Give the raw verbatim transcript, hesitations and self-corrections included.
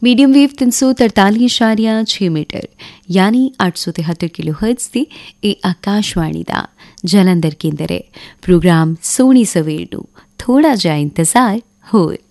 Medium wave तीन सौ तरताली इशारिया छे मीटर यानी आठ सौ तिहत्तर किलो हर्ट्ज से ए आकाशवाणी दा जलंधर केंद्र है। प्रोग्राम सोनी सवेर नू थोड़ा जा इंतजार होए।